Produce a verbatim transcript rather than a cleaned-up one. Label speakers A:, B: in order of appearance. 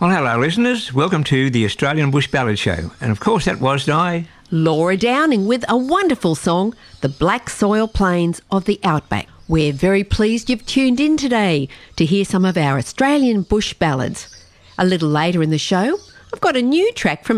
A: Well, hello, listeners. Welcome to the Australian Bush Ballad Show. And of course, that was I,
B: Laura Downing, with a wonderful song, The Black Soil Plains of the Outback. We're very pleased you've tuned in today to hear some of our Australian bush ballads. A little later in the show, I've got a new track from